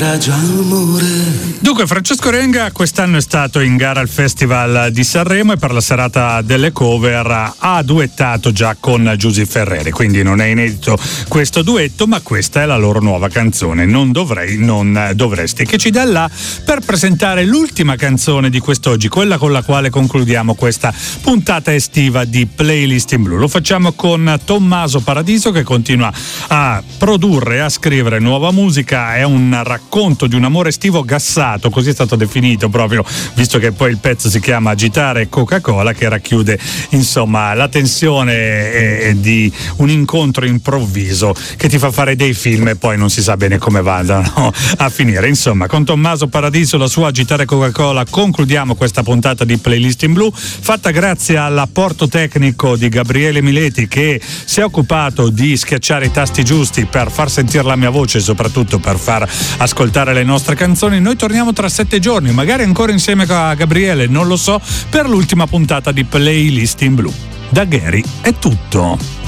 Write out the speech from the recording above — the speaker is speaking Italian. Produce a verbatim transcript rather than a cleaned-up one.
Dunque, Francesco Renga quest'anno è stato in gara al Festival di Sanremo e per la serata delle cover ha duettato già con Giusy Ferreri, quindi non è inedito questo duetto, ma questa è la loro nuova canzone, Non dovrei, non dovresti, che ci dà là per presentare l'ultima canzone di quest'oggi, quella con la quale concludiamo questa puntata estiva di Playlist in Blu. Lo facciamo con Tommaso Paradiso, che continua a produrre e a scrivere nuova musica. È un racconto Conto di un amore estivo gassato, così è stato definito proprio, visto che poi il pezzo si chiama Agitare Coca-Cola, che racchiude insomma la tensione di un incontro improvviso che ti fa fare dei film e poi non si sa bene come vadano a finire. Insomma, con Tommaso Paradiso, la sua Agitare Coca-Cola, concludiamo questa puntata di Playlist in Blu, fatta grazie all'apporto tecnico di Gabriele Mileti, che si è occupato di schiacciare i tasti giusti per far sentire la mia voce e soprattutto per far ascoltare le nostre canzoni. Noi torniamo tra sette giorni, magari ancora insieme a Gabriele, non lo so, per l'ultima puntata di Playlist in Blu. Da Gary è tutto.